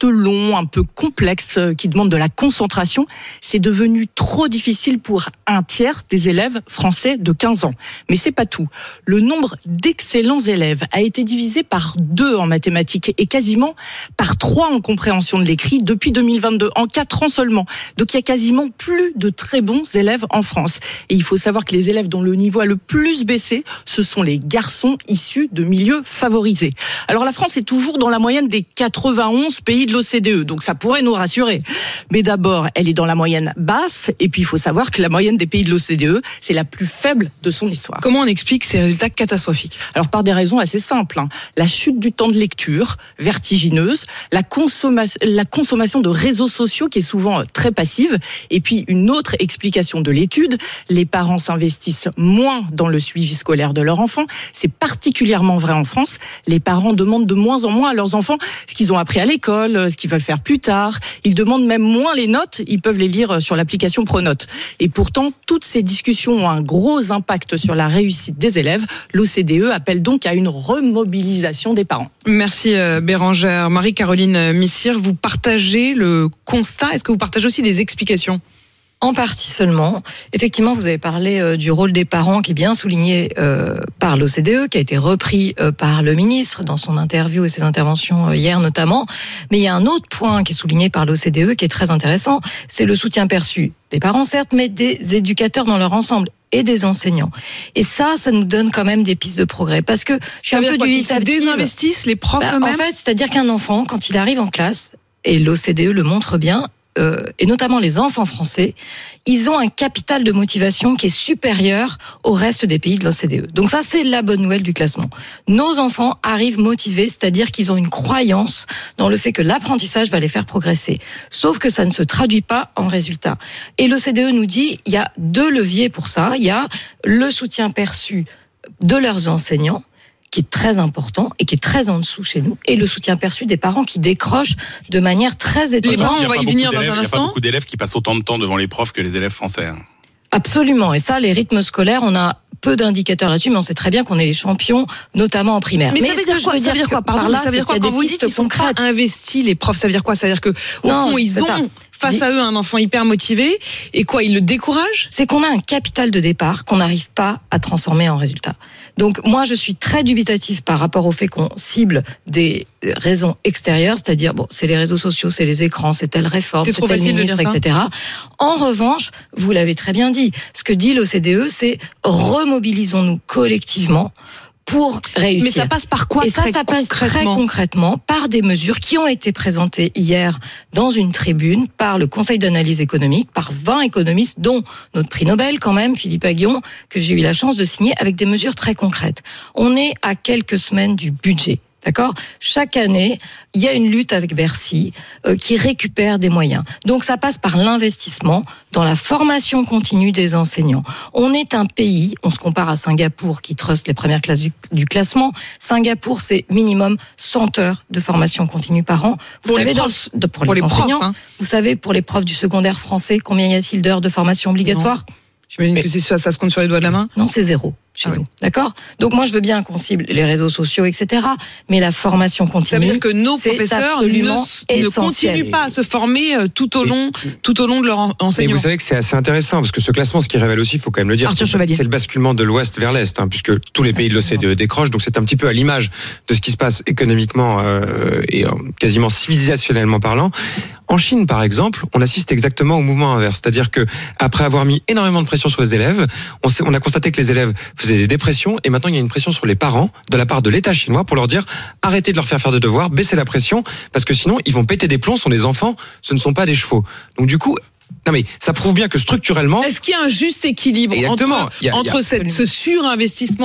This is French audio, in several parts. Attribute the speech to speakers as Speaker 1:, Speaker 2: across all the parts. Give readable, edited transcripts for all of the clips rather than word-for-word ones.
Speaker 1: textes longs, un peu complexes, qui demandent de la concentration. C'est devenu trop difficile pour un tiers des élèves français de 15 ans. Mais c'est pas tout. Le nombre d'excellents élèves a été divisé par 2 en mathématiques et quasiment par 3 en compréhension de l'écrit depuis 2022, en 4 ans seulement. Donc il y a quasiment plus de très bons élèves en France. Et il faut savoir que les élèves dont le niveau a le plus baissé, ce sont les garçons issus de milieux favorisés. Alors la France est toujours dans la moyenne des 91 pays de l'OCDE, donc ça pourrait nous rassurer. Mais d'abord, elle est dans la moyenne basse, et puis il faut savoir que la moyenne des pays de l'OCDE, c'est la plus faible de son histoire.
Speaker 2: Comment on explique ces résultats catastrophiques ?
Speaker 1: Alors par des raisons assez simples. La chute du temps de lecture, vertigineuse, la consommation de réseaux sociaux qui est souvent très passive, et puis une autre explication de l'étude, les parents s'investissent moins dans le suivi scolaire de leur enfant. C'est particulièrement vrai en France. Les parents demandent de moins en moins à leurs enfants ce qu'ils ont appris à l'école, ce qu'ils veulent faire plus tard. Ils demandent même moins les notes. Ils peuvent les lire sur l'application Pronote. Et pourtant, toutes ces discussions ont un gros impact sur la réussite des élèves. L'OCDE appelle donc à une remobilisation des parents.
Speaker 2: Merci Bérangère. Marie-Caroline Missire, vous partagez le constat. Est-ce que vous partagez aussi les explications ?
Speaker 3: En partie seulement. Effectivement, vous avez parlé du rôle des parents qui est bien souligné par l'OCDE, qui a été repris par le ministre dans son interview et ses interventions hier notamment. Mais il y a un autre point qui est souligné par l'OCDE qui est très intéressant, c'est le soutien perçu des parents certes, mais des éducateurs dans leur ensemble et des enseignants. Et ça nous donne quand même des pistes de progrès. Parce que je suis un peu dubitative.
Speaker 2: Ils désinvestissent les profs eux-mêmes.
Speaker 3: En fait, c'est-à-dire qu'un enfant, quand il arrive en classe, et l'OCDE le montre bien, et notamment les enfants français, ils ont un capital de motivation qui est supérieur au reste des pays de l'OCDE. Donc ça, c'est la bonne nouvelle du classement. Nos enfants arrivent motivés, c'est-à-dire qu'ils ont une croyance dans le fait que l'apprentissage va les faire progresser. Sauf que ça ne se traduit pas en résultats. Et l'OCDE nous dit, il y a 2 leviers pour ça. Il y a le soutien perçu de leurs enseignants, qui est très important et qui est très en dessous chez nous, et le soutien perçu des parents qui décrochent de manière très étonnante.
Speaker 2: Les parents, on va y venir dans un instant.
Speaker 4: Il n'y a pas beaucoup d'élèves qui passent autant de temps devant les profs que les élèves français.
Speaker 3: Absolument, et ça, les rythmes scolaires, on a peu d'indicateurs là-dessus, mais on sait très bien qu'on est les champions, notamment en primaire.
Speaker 2: Mais ça veut dire quoi ? Ça veut dire quoi ? Pardon, ça veut dire quoi ? Quand vous dites qu'ils sont pas investis, les profs, ça veut dire quoi ? Ça veut dire que, au fond, ils ont face à eux un enfant hyper motivé, et quoi, ils le découragent ?
Speaker 3: C'est qu'on a un capital de départ qu'on n'arrive pas à transformer en résultat. Donc, moi, je suis très dubitative par rapport au fait qu'on cible des raisons extérieures, c'est-à-dire, c'est les réseaux sociaux, c'est les écrans, c'est telle réforme, c'est tel ministre, etc. En revanche, vous l'avez très bien dit, ce que dit l'OCDE, c'est remobilisons-nous collectivement pour réussir.
Speaker 2: Mais ça passe par quoi ?
Speaker 3: Et ça passe très concrètement par des mesures qui ont été présentées hier dans une tribune par le Conseil d'analyse économique, par 20 économistes, dont notre prix Nobel quand même, Philippe Aghion, que j'ai eu la chance de signer, avec des mesures très concrètes. On est à quelques semaines du budget. D'accord ? Chaque année, il y a une lutte avec Bercy qui récupère des moyens. Donc ça passe par l'investissement dans la formation continue des enseignants. On est un pays, on se compare à Singapour qui truste les premières classes du classement. Singapour, c'est minimum 100 heures de formation continue par an.
Speaker 2: Pour les enseignants,
Speaker 3: profs, vous savez, pour les profs du secondaire français, combien y a-t-il d'heures de formation obligatoire ?
Speaker 2: J'imagine que ça se compte sur les doigts de la main.
Speaker 3: Non, c'est 0 chez nous. D'accord ? Donc moi, je veux bien qu'on cible les réseaux sociaux, etc. Mais la formation continue,
Speaker 2: ça veut dire que nos professeurs ne continuent pas à se former tout au long de leur enseignement.
Speaker 5: Et vous savez que c'est assez intéressant, parce que ce classement, ce qui révèle aussi, il faut quand même le dire, c'est le basculement de l'Ouest vers l'Est, puisque tous les pays de l'OCDE décrochent. Donc c'est un petit peu à l'image de ce qui se passe économiquement et quasiment civilisationnellement parlant. En Chine, par exemple, on assiste exactement au mouvement inverse. C'est-à-dire que après avoir mis énormément de pression sur les élèves, on a constaté que les élèves faisaient des dépressions, et maintenant il y a une pression sur les parents de la part de l'État chinois pour leur dire arrêtez de leur faire des devoirs, baissez la pression, parce que sinon ils vont péter des plombs, ce sont des enfants, ce ne sont pas des chevaux. Donc du coup, non mais ça prouve bien que structurellement...
Speaker 2: Est-ce qu'il y a un juste équilibre entre ce surinvestissement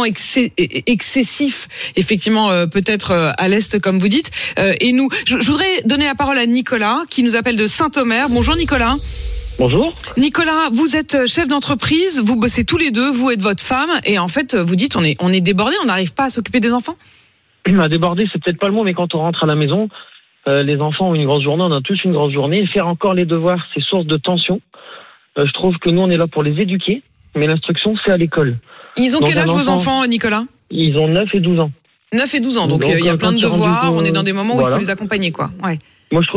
Speaker 2: excessif, effectivement peut-être à l'Est comme vous dites, et nous... Je voudrais donner la parole à Nicolas qui nous appelle de Saint-Omer. Bonjour Nicolas.
Speaker 6: Bonjour.
Speaker 2: Nicolas, vous êtes chef d'entreprise, vous bossez tous les deux, vous et votre femme, et en fait vous dites on est débordé, on n'arrive pas à s'occuper des enfants.
Speaker 6: Débordé, c'est peut-être pas le mot, mais quand on rentre à la maison... les enfants ont une grosse journée, on a tous une grosse journée. Et faire encore les devoirs, c'est source de tension. Je trouve que nous, on est là pour les éduquer, mais l'instruction, c'est à l'école.
Speaker 2: Ils ont quel âge vos enfants, Nicolas ?
Speaker 6: Ils ont 9 et 12 ans.
Speaker 2: 9 et 12 ans, donc il y a plein de devoirs, on est dans des moments où il faut les accompagner, quoi. Ouais.
Speaker 6: Moi, je